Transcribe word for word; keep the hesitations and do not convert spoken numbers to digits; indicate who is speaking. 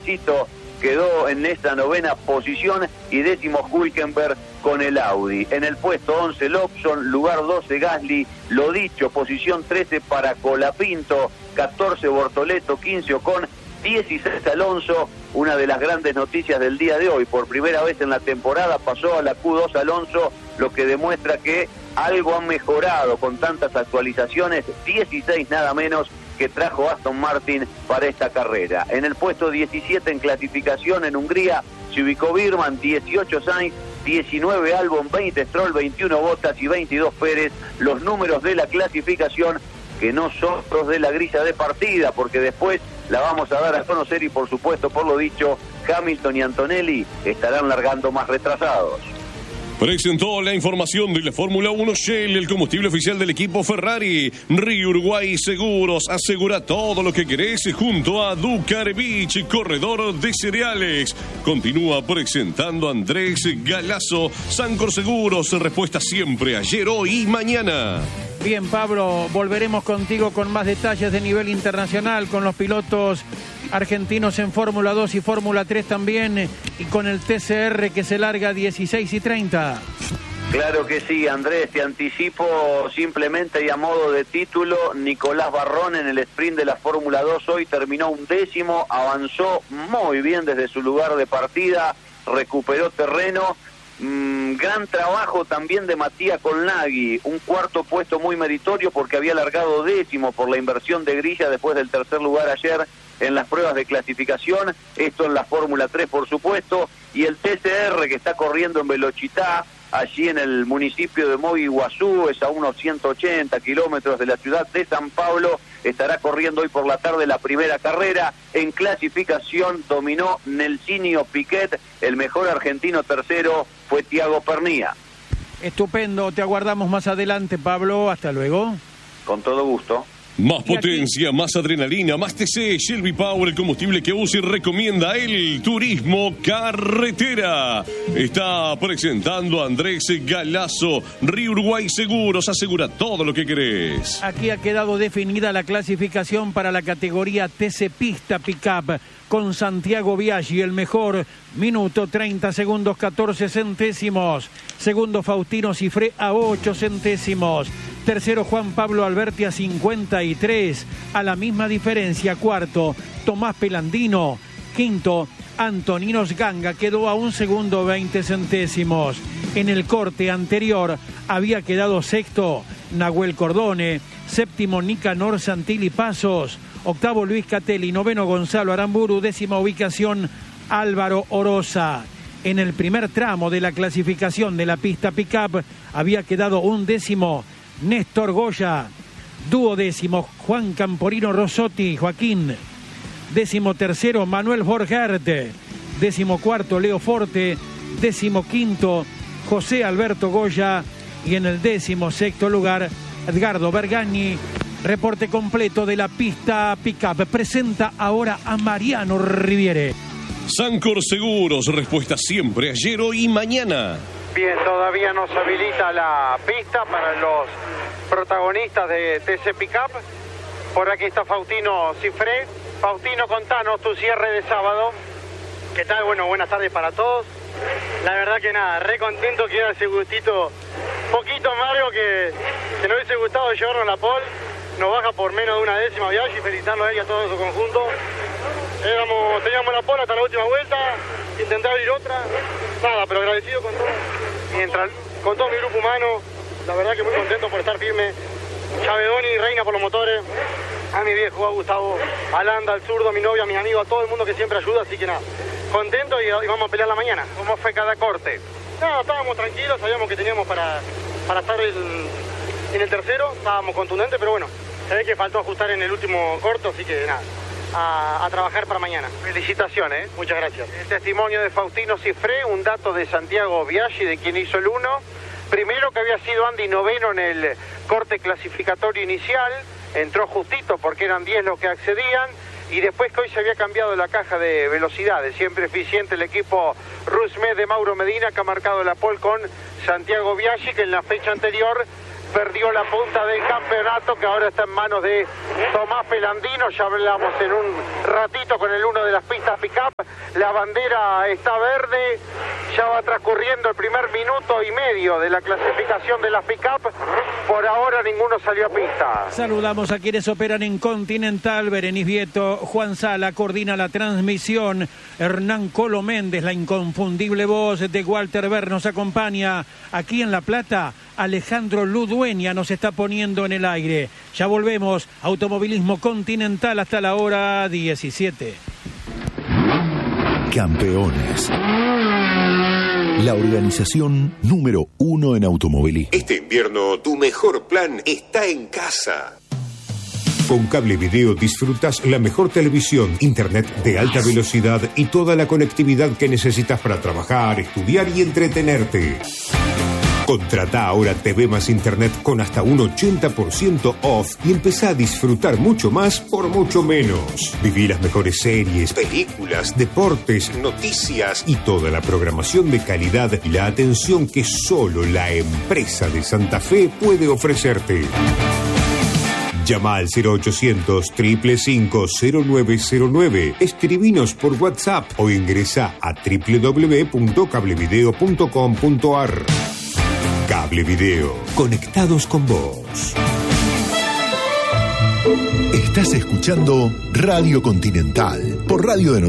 Speaker 1: Lorencito quedó en esta novena posición y décimo Hülkenberg con el Audi. En el puesto once Lobson, lugar doce Gasly, lo dicho, posición trece para Colapinto, catorce Bortoleto, quince Ocon, dieciséis Alonso. Una de las grandes noticias del día de hoy, por primera vez en la temporada pasó a la Q dos Alonso, lo que demuestra que algo han mejorado con tantas actualizaciones, dieciséis nada menos que trajo Aston Martin para esta carrera. En el puesto diecisiete en clasificación en Hungría se ubicó Birman, dieciocho Sainz, diecinueve Albon, veinte Stroll, veintiuno Bottas y veintidós Pérez, los números de la clasificación que no son los de la grilla de partida, porque después la vamos a dar a conocer y por supuesto, por lo dicho, Hamilton y Antonelli estarán largando más retrasados.
Speaker 2: Presentó la información de la Fórmula uno Shell, el combustible oficial del equipo Ferrari. Río Uruguay Seguros, asegura todo lo que querés junto a Ducar Beach, corredor de cereales. Continúa presentando Andrés Galazo. Sancor Seguros, respuesta siempre, ayer, hoy y mañana.
Speaker 3: Bien, Pablo, volveremos contigo con más detalles de nivel internacional, con los pilotos argentinos en Fórmula dos y Fórmula tres también, y con el T C R que se larga dieciséis y treinta.
Speaker 1: Claro que sí, Andrés, te anticipo simplemente y a modo de título, Nicolás Barrón en el sprint de la Fórmula dos hoy terminó un décimo, avanzó muy bien desde su lugar de partida, recuperó terreno. Mm, gran trabajo también de Matías Colnaghi, un cuarto puesto muy meritorio porque había largado décimo por la inversión de grilla después del tercer lugar ayer en las pruebas de clasificación, esto en la Fórmula tres por supuesto, y el T C R que está corriendo en Velochitá, allí en el municipio de Mogi Guazú, es a unos ciento ochenta kilómetros de la ciudad de San Pablo, estará corriendo hoy por la tarde la primera carrera. En clasificación dominó Nelsinho Piquet, el mejor argentino tercero fue Thiago Pernía.
Speaker 3: Estupendo, te aguardamos más adelante, Pablo, hasta luego.
Speaker 1: Con todo gusto.
Speaker 2: Más potencia, más adrenalina, más T C, Shelby Power, el combustible que usa y recomienda el turismo carretera. Está presentando a Andrés Galazo. Río Uruguay Seguros, asegura todo lo que querés.
Speaker 3: Aquí ha quedado definida la clasificación para la categoría T C Pista Pickup, con Santiago Biaggi, el mejor, minuto treinta segundos catorce centésimos. Segundo Faustino Cifré a ocho centésimos. Tercero Juan Pablo Alberti a cincuenta y tres, a la misma diferencia. Cuarto Tomás Pelandino. Quinto Antonino Ganga, quedó a un segundo veinte centésimos. En el corte anterior había quedado sexto Nahuel Cordone, séptimo Nicanor Santilli Pasos, octavo Luis Catelli, noveno Gonzalo Aramburu, décima ubicación Álvaro Oroza. En el primer tramo de la clasificación de la pista pickup había quedado un décimo Néstor Goya, duodécimo Juan Camporino Rossotti, Joaquín, décimo tercero Manuel Borgert, décimo cuarto Leo Forte, décimo quinto José Alberto Goya y en el décimo sexto lugar Edgardo Bergani. Reporte completo de la pista pickup. Presenta ahora a Mariano Riviere.
Speaker 2: Sancor Seguros, respuesta siempre, ayer, hoy y mañana.
Speaker 4: Bien, todavía no se habilita la pista para los protagonistas de T C Pickup. Por aquí está Faustino Cifré. Faustino, contanos tu cierre de sábado.
Speaker 5: ¿Qué tal? Bueno, buenas tardes para todos. La verdad que nada, re contento que era ese gustito, poquito amargo que, que nos hubiese gustado llevarnos la pole. Nos baja por menos de una décima Biaggi, felicitarlo a él y a todo su conjunto. Éramos, teníamos la pole hasta la última vuelta, intenté abrir otra, nada, pero agradecido con todo, mientras, con todo mi grupo humano, la verdad que muy contento por estar firme. Chavedoni, Reina por los motores, a mi viejo, a Gustavo, a Landa, al zurdo, a mi novia, a mis amigos, a todo el mundo que siempre ayuda, así que nada, contento y, y vamos a pelear la mañana.
Speaker 4: ¿Cómo fue cada corte?
Speaker 5: Nada, estábamos tranquilos, sabíamos que teníamos para, para estar el, en el tercero, estábamos contundentes, pero bueno, se ve que faltó ajustar en el último corto, así que nada, a, a trabajar para mañana.
Speaker 4: Felicitaciones.
Speaker 5: Muchas gracias.
Speaker 4: El testimonio de Faustino Cifré, un dato de Santiago Biaggi, de quien hizo el uno. Primero que había sido Andy noveno en el corte clasificatorio inicial, entró justito porque eran diez los que accedían, y después que hoy se había cambiado la caja de velocidades, siempre eficiente el equipo Rusmed de Mauro Medina, que ha marcado la pole con Santiago Biaggi, que en la fecha anterior perdió la punta del campeonato, que ahora está en manos de Tomás Pelandino. Ya hablamos en un ratito con el uno de las pistas pick-up. La bandera está verde, ya va transcurriendo el primer minuto y medio de la clasificación de las pick-up. Por ahora ninguno salió a pista.
Speaker 3: Saludamos a quienes operan en Continental. Berenice Vieto, Juan Sala coordina la transmisión. Hernán Colo Méndez, la inconfundible voz de Walter Ver, nos acompaña aquí en La Plata. Alejandro Ludueña nos está poniendo en el aire. Ya volvemos. Automovilismo Continental hasta la hora diecisiete.
Speaker 6: Campeones. La organización número uno en automovilismo.
Speaker 7: Este invierno, tu mejor plan está en casa. Con Cable Video disfrutas la mejor televisión, internet de alta velocidad y toda la conectividad que necesitas para trabajar, estudiar y entretenerte. Contrata ahora T V más Internet con hasta un ochenta por ciento off y empezá a disfrutar mucho más por mucho menos. Viví las mejores series, películas, deportes, noticias y toda la programación de calidad y la atención que solo la empresa de Santa Fe puede ofrecerte. Llama al cero ochocientos, cinco cinco cinco, cero nueve cero nueve, escribinos por WhatsApp o ingresa a doble u doble u doble u punto cablevideo punto com punto a r. Cable Video, conectados con vos.
Speaker 6: Estás escuchando Radio Continental por Radio de